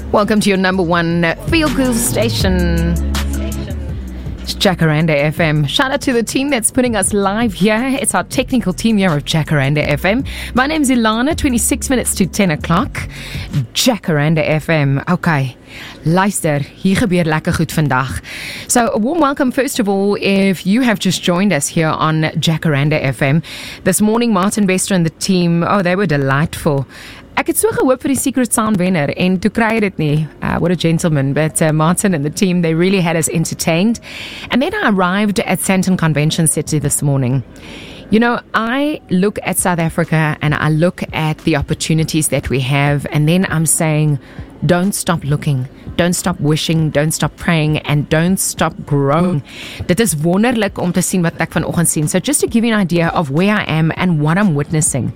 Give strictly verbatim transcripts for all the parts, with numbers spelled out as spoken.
Welcome to your number one feel-good station. It's Jacaranda F M. Shout out to the team that's putting us live here. It's our technical team here of Jacaranda F M. My name's Ilana, twenty-six minutes to ten o'clock. Jacaranda F M. Okay. Luister, hier gebeur lekker goed vandag. So, a warm welcome first of all if you have just joined us here on Jacaranda F M. This morning, Martin Bester and the team, oh, they were delightful. Ek het so gehoop vir die Secret Sound wenner en toe kry ek dit nie. Uh, what a gentleman. But uh, Martin and the team, they really had us entertained. And then I arrived at Sandton Convention City this morning. You know, I look at South Africa and I look at the opportunities that we have, and then I'm saying, don't stop looking, don't stop wishing, don't stop praying, and don't stop growing. Dit is wonderlik om te sien wat ek vanoggend sien. So just to give you an idea of where I am and what I'm witnessing.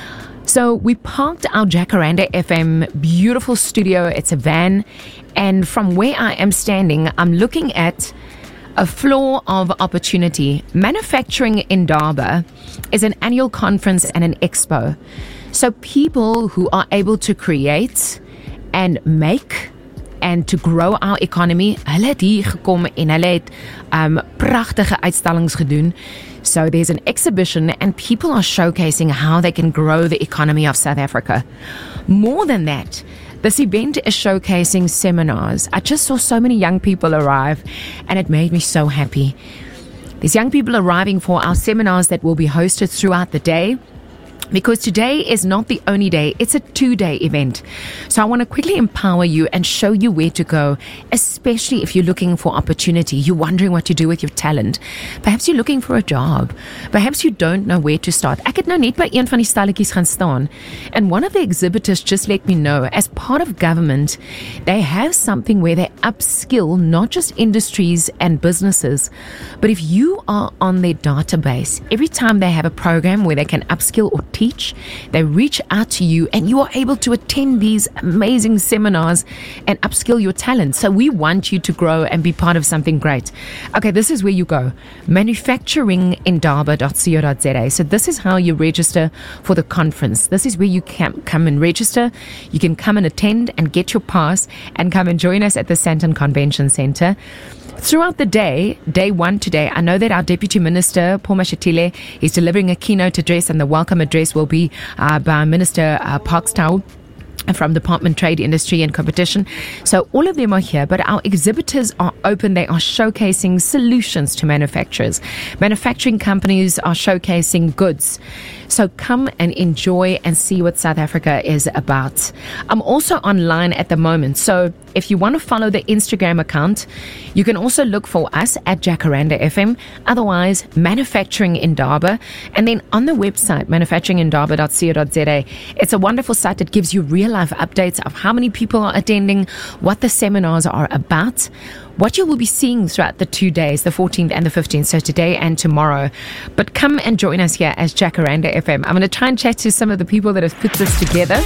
So we parked our Jacaranda F M beautiful studio. It's a van. And from where I am standing, I'm looking at a floor of opportunity. Manufacturing Indaba is an annual conference and an expo. So people who are able to create and make and to grow our economy, hulle het hier gekom en hulle het um, prachtige uitstallings gedoen. So there's an exhibition and people are showcasing how they can grow the economy of South Africa. More than that, this event is showcasing seminars. I just saw so many young people arrive and it made me so happy. There's young people arriving for our seminars that will be hosted throughout the day. Because today is not the only day, it's a two-day event. So I want to quickly empower you and show you where to go, especially if you're looking for opportunity, you're wondering what to do with your talent. Perhaps you're looking for a job. Perhaps you don't know where to start. Ek het nou net by een van die stalletjies gaan staan. And one of the exhibitors just let me know, as part of government, they have something where they upskill not just industries and businesses, but if you are on their database, every time they have a program where they can upskill or teach, they reach out to you and you are able to attend these amazing seminars and upskill your talent. So we want you to grow and be part of something great. Okay, this is where you go. manufacturing indaba dot co dot za. So this is how you register for the conference. This is where you can come and register. You can come and attend and get your pass and come and join us at the Sandton Convention Center. Throughout the day, day one today, I know that our Deputy Minister, Paul Mashatile, is delivering a keynote address, and the welcome address will be uh, by Minister uh, Parkstow from Department Trade, Industry and Competition. So all of them are here, but our exhibitors are open. They are showcasing solutions to manufacturers. Manufacturing companies are showcasing goods. So come and enjoy and see what South Africa is about. I'm also online at the moment. So if you want to follow the Instagram account, you can also look for us at Jacaranda F M. Otherwise, Manufacturing Indaba. And then on the website, manufacturing indaba dot co dot za, it's a wonderful site that gives you real life updates of how many people are attending, what the seminars are about, what you will be seeing throughout the two days, the fourteenth and the fifteenth, so today and tomorrow. But come and join us here as Jacaranda F M. I'm going to try and chat to some of the people that have put this together.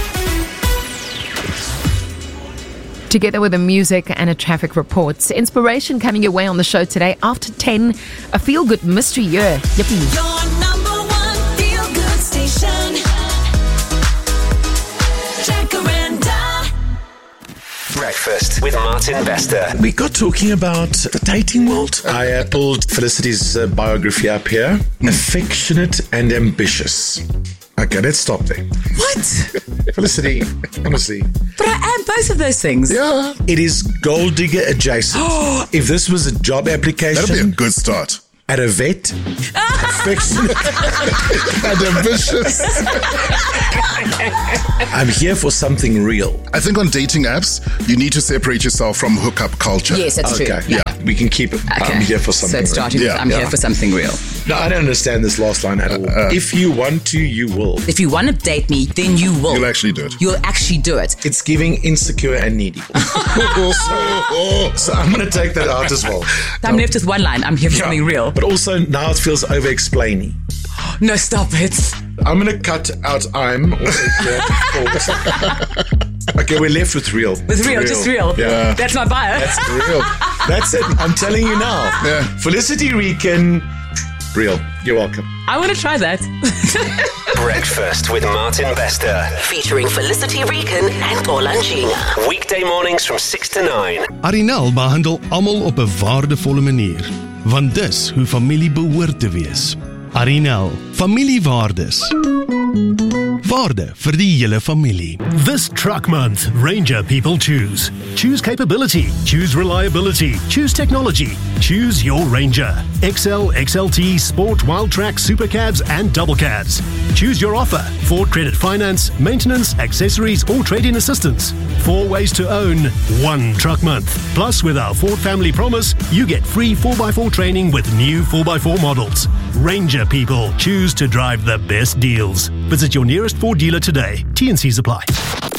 Together with the music and a traffic report. Inspiration coming your way on the show today. After ten, a feel-good mystery year. Yippee. Your number one feel-good station. Jacaranda. Breakfast with Martin Bester. We got talking about the dating world. I uh, pulled Felicity's uh, biography up here. Mm. Affectionate and ambitious. Okay, let's stop there. What? Felicity, honestly. But I am both of those things. Yeah. It is gold digger adjacent. If this was a job application. That'd be a good start. At a vet. Affectionate and ambitious. I'm here for something real. I think on dating apps, you need to separate yourself from hookup culture. Yes, that's Okay, true. yeah. We can keep it. Okay. I'm here for something So starting real. with, I'm Yeah. here for something real. No, I don't understand this last line at all. Uh, uh. If you want to, you will. If you want to date me, then you will. You'll actually do it. You'll actually do it. It's giving insecure and needy. so, so I'm going to take that out as well. I'm left with one line. I'm here for something real. But also now it feels over-explaining. No, stop it. I'm going to cut out I'm also here for Okay, we're left with real. With real, real. just real. Yeah. That's my bio. That's real. That's it. I'm telling you now. Yeah. Felicity Rican, real. You're welcome. I want to try that. Breakfast with Martin Bester. Featuring Felicity Regan and Olanjinga. Weekday mornings from six to nine. Arinel behandel almal op 'n waardevolle manier, want dis hoe familie behoort te wees. Arinel, familiewaardes. Waarde vir die hele familie. This truck month, Ranger people choose. Choose capability, choose reliability, choose technology, choose your Ranger. X L, X L T, Sport, Wildtrak, Supercabs and Double Cabs. Choose your offer. Ford Credit Finance, maintenance, accessories or trade-in assistance. Four ways to own, one truck month. Plus with our Ford Family Promise, you get free four by four training with new four by four models. Ranger people choose to drive the best deals. Visit your nearest Ford dealer today. T and C's apply.